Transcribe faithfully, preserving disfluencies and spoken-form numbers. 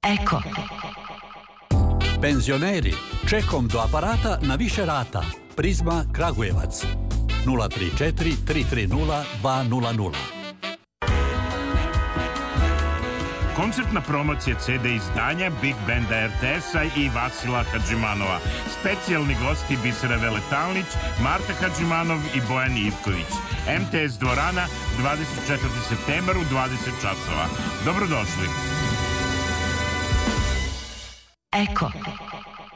Eko. Penzioneri, čekom do aparata na više rata. Prizma Kragujevac. nula tri četiri tri tri nula dva nula nula. Koncertna promocija ce de izdanja Big Banda er te es-a i Vasila Hadžimanova. Specijalni gosti Bisera Veletalnić, Marta Hadžimanov i Bojan Ivković. em te es dvorana, dvadeset četvrtog septembra u dvadeset časova. Dobrodošli. Eko.